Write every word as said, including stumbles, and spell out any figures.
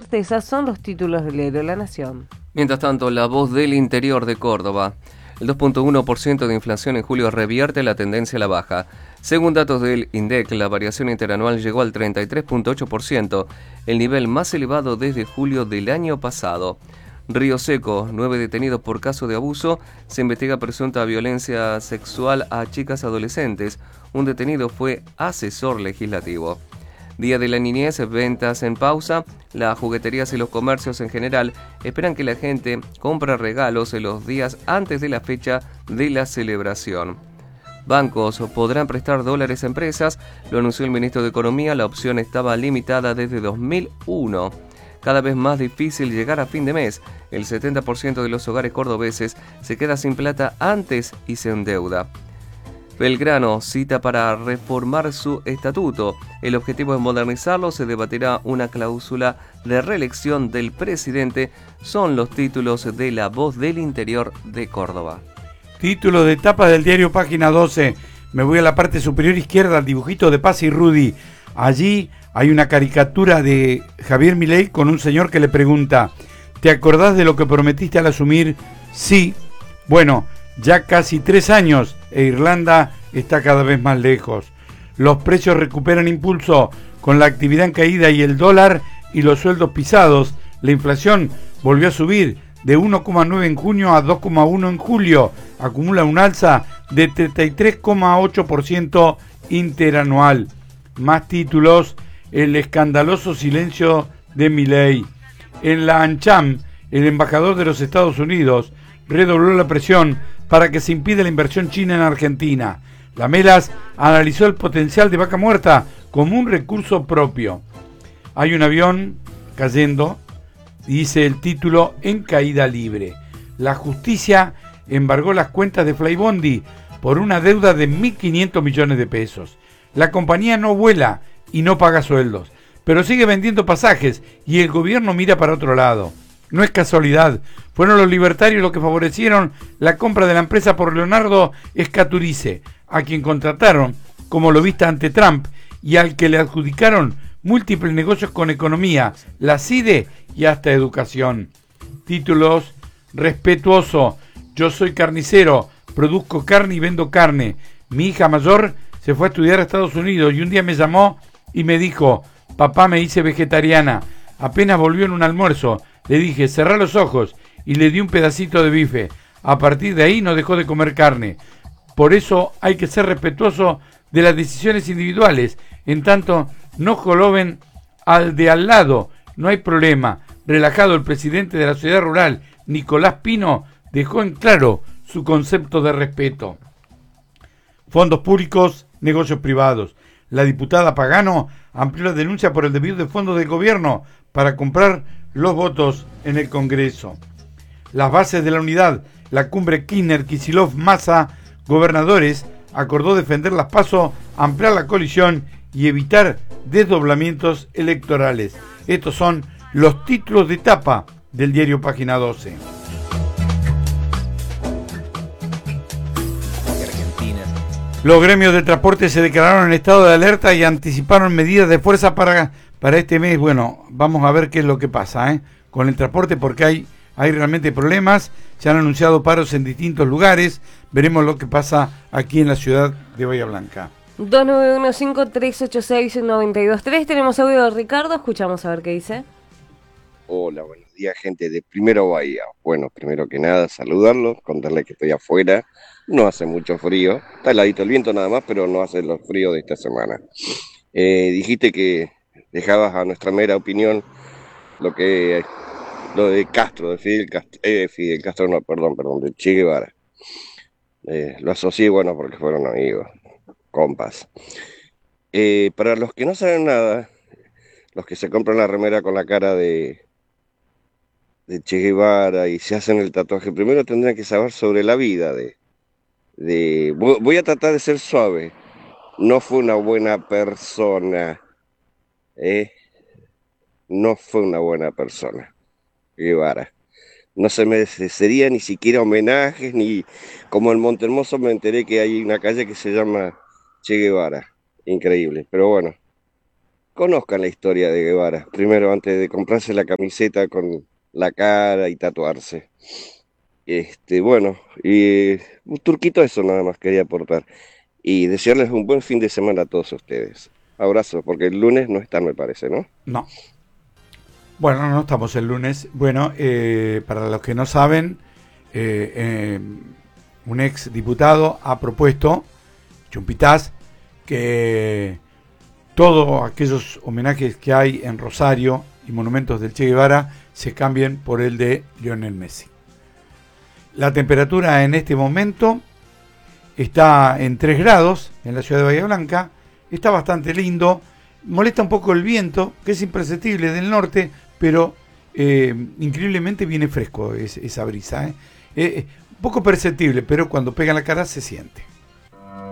certeza, son los títulos del diario La Nación. Mientras tanto, La Voz del Interior de Córdoba. El dos punto uno por ciento de inflación en julio revierte la tendencia a la baja. Según datos del INDEC, la variación interanual llegó al treinta y tres punto ocho por ciento, el nivel más elevado desde julio del año pasado. Río Seco, nueve detenidos por caso de abuso, se investiga presunta violencia sexual a chicas adolescentes. Un detenido fue asesor legislativo. Día de la Niñez, ventas en pausa. Las jugueterías y los comercios en general esperan que la gente compre regalos en los días antes de la fecha de la celebración. Bancos podrán prestar dólares a empresas, lo anunció el ministro de Economía. La opción estaba limitada desde dos mil uno. Cada vez más difícil llegar a fin de mes. El setenta por ciento de los hogares cordobeses se queda sin plata antes y se endeuda. Belgrano cita para reformar su estatuto. El objetivo es modernizarlo. Se debatirá una cláusula de reelección del presidente. Son los títulos de La Voz del Interior de Córdoba. Título de tapa del diario Página doce. Me voy a la parte superior izquierda, al dibujito de Paz y Rudy. Allí hay una caricatura de Javier Milei con un señor que le pregunta: ¿te acordás de lo que prometiste al asumir? Sí. Bueno, ya casi tres años e Irlanda está cada vez más lejos. Los precios recuperan impulso con la actividad en caída y el dólar y los sueldos pisados. La inflación volvió a subir de uno coma nueve en junio a dos coma uno en julio. Acumula un alza de treinta y tres coma ocho por ciento interanual. Más títulos: el escandaloso silencio de Milei. En la ANCHAM, el embajador de los Estados Unidos redobló la presión para que se impida la inversión china en Argentina. La Melas analizó el potencial de Vaca Muerta como un recurso propio. Hay un avión cayendo, dice el título, en caída libre. La justicia embargó las cuentas de Flybondi por una deuda de mil quinientos millones de pesos. La compañía no vuela y no paga sueldos, pero sigue vendiendo pasajes y el gobierno mira para otro lado. No es casualidad, fueron los libertarios los que favorecieron la compra de la empresa por Leonardo Scaturice, a quien contrataron como lobista ante Trump y al que le adjudicaron múltiples negocios con economía, la CIDE y hasta educación. Títulos: respetuoso, yo soy carnicero, produzco carne y vendo carne. Mi hija mayor se fue a estudiar a Estados Unidos y un día me llamó y me dijo: papá, me hice vegetariana. Apenas volvió en un almuerzo, le dije: cerrá los ojos, y le di un pedacito de bife. A partir de ahí no dejó de comer carne. Por eso hay que ser respetuoso de las decisiones individuales, en tanto no joroben al de al lado. No hay problema. Relajado, el presidente de la Sociedad Rural, Nicolás Pino, dejó en claro su concepto de respeto. Fondos públicos, negocios privados. La diputada Pagano amplió la denuncia por el desvío de fondos del gobierno para comprar los votos en el Congreso. Las bases de la unidad, la cumbre Kirchner, Kicillof, Massa, gobernadores, acordó defender las PASO, ampliar la coalición y evitar desdoblamientos electorales. Estos son los títulos de tapa del diario Página doce. Los gremios de transporte se declararon en estado de alerta y anticiparon medidas de fuerza para, para este mes. Bueno, vamos a ver qué es lo que pasa ¿eh? con el transporte, porque hay, hay realmente problemas. Se han anunciado paros en distintos lugares. Veremos lo que pasa aquí en la ciudad de Bahía Blanca. dos nueve uno cinco, tres ocho seis, nueve dos tres. Tenemos audio de Ricardo, escuchamos a ver qué dice. Hola, buenos días, gente de Primero Bahía. Bueno, primero que nada, saludarlos, contarles que estoy afuera. No hace mucho frío, está heladito el viento nada más, pero no hace los fríos de esta semana. Eh, dijiste que dejabas a nuestra mera opinión lo que lo de Castro, de Fidel Castro, eh, Fidel Castro, no, perdón, perdón, de Che Guevara. Eh, lo asocié, bueno, porque fueron amigos, compas. Eh, para los que no saben nada, los que se compran la remera con la cara de, de Che Guevara y se hacen el tatuaje, primero tendrán que saber sobre la vida de De, voy a tratar de ser suave. No fue una buena persona. ¿eh? No fue una buena persona. Guevara. No se merecería ni siquiera homenajes, ni como en Montehermoso me enteré que hay una calle que se llama Che Guevara. Increíble. Pero bueno, conozcan la historia de Guevara, primero antes de comprarse la camiseta con la cara y tatuarse. Este, bueno, y un turquito eso nada más quería aportar. Y desearles un buen fin de semana a todos ustedes. Abrazo, porque el lunes no están, me parece, ¿no? No. Bueno, no estamos el lunes. Bueno, eh, para los que no saben, eh, eh, un ex diputado ha propuesto, Chumpitaz, que todos aquellos homenajes que hay en Rosario y monumentos del Che Guevara se cambien por el de Lionel Messi. La temperatura en este momento está en tres grados en la ciudad de Bahía Blanca. Está bastante lindo. Molesta un poco el viento, que es imperceptible del norte, pero eh, increíblemente viene fresco es, esa brisa. ¿eh? Eh, poco perceptible, pero cuando pega en la cara se siente.